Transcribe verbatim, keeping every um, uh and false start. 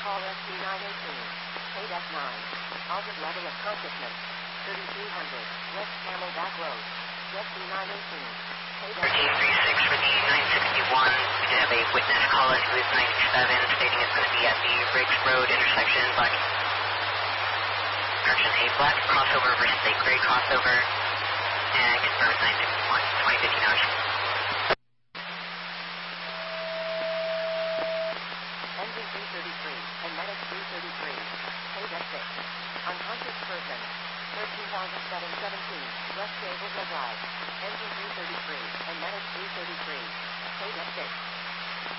call S D nine eighteen. Paid F nine. Altered level of consciousness. thirty-three hundred. West Camelback Road. S D nine eighteen. Paid F thirteen thirty-six for the nine sixty-one. We did have a witness call us who is ninety-seven, stating it's going to be at the Riggs Road intersection, black. Correction, a black crossover versus a gray crossover, and confirm nine sixty-one, twenty fifteen hours. Engine three thirty-three, and medic three thirty-three. Paid F six. Unconscious person. thirteen thousand seven hundred seventeen. West Gables Drive. Engine three thirty-three, and medic three thirty-three. Paid F six.